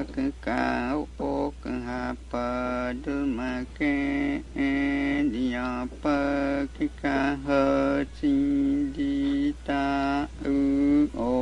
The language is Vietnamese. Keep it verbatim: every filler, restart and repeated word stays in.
cơ ca ô cơ hà pa đu ma ke đi à pa ke ca hơ chi đi ta ư ô